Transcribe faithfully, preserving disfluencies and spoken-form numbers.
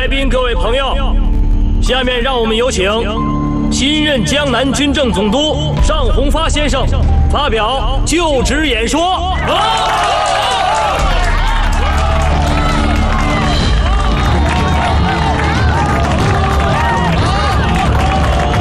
来宾、各位朋友，下面让我们有请新任江南军政总督尚宏发先生发表就职演说。